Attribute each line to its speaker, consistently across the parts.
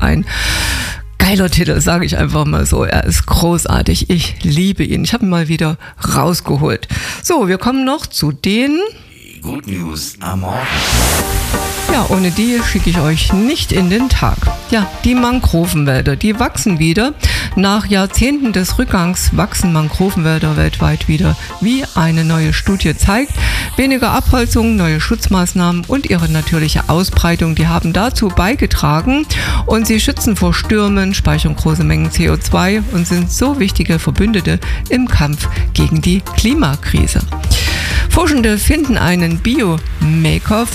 Speaker 1: ein geiler Titel, sage ich einfach mal so. Er ist großartig. Ich liebe ihn. Ich habe ihn mal wieder rausgeholt. So, wir kommen noch zu den
Speaker 2: Good News am Morgen.
Speaker 1: Ja, ohne die schicke ich euch nicht in den Tag. Ja, die Mangrovenwälder, die wachsen wieder. Nach Jahrzehnten des Rückgangs wachsen Mangrovenwälder weltweit wieder, wie eine neue Studie zeigt. Weniger Abholzung, neue Schutzmaßnahmen und ihre natürliche Ausbreitung, die haben dazu beigetragen. Und sie schützen vor Stürmen, speichern große Mengen CO2 und sind so wichtige Verbündete im Kampf gegen die Klimakrise. Forschende finden einen Biomarker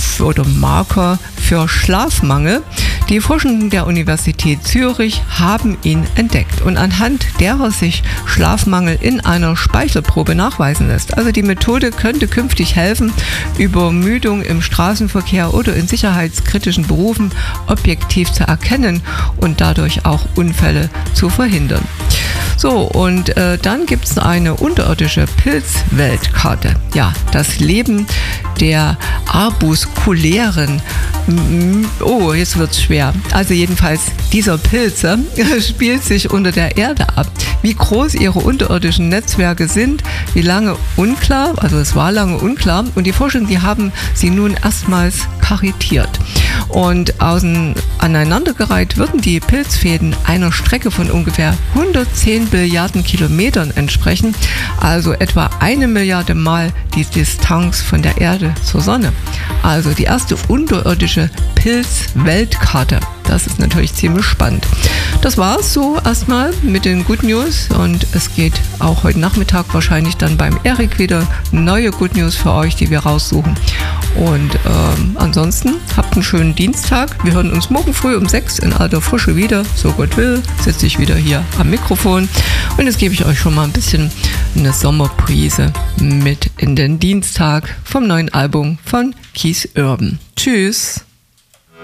Speaker 1: für Schlafmangel. Die Forschenden der Universität Zürich haben ihn entdeckt und anhand derer sich Schlafmangel in einer Speichelprobe nachweisen lässt. Also die Methode könnte künftig helfen, Übermüdung im Straßenverkehr oder in sicherheitskritischen Berufen objektiv zu erkennen und dadurch auch Unfälle zu verhindern. So, und dann gibt es eine unterirdische Pilzweltkarte. Ja, das Leben der arbuskulären, jetzt wird's schwer. Also jedenfalls, dieser Pilze spielt sich unter der Erde ab. Wie groß ihre unterirdischen Netzwerke sind, wie lange unklar, also es war lange unklar. Und die Forscher, die haben sie nun erstmals karitiert. Und aneinandergereiht würden die Pilzfäden einer Strecke von ungefähr 110 Billiarden Kilometern entsprechen, also etwa 1 Milliarde Mal die Distanz von der Erde zur Sonne. Also die erste unterirdische Pilzweltkarte. Das ist natürlich ziemlich spannend. Das war's so erstmal mit den Good News und es geht auch heute Nachmittag wahrscheinlich dann beim Erik wieder neue Good News für euch, die wir raussuchen. Und ansonsten habt einen schönen Dienstag. Wir hören uns morgen früh um 6 in alter Frische wieder. So Gott will, sitze ich wieder hier am Mikrofon. Und jetzt gebe ich euch schon mal ein bisschen eine Sommerprise mit in den Dienstag vom neuen Album von Keith Urban. Tschüss!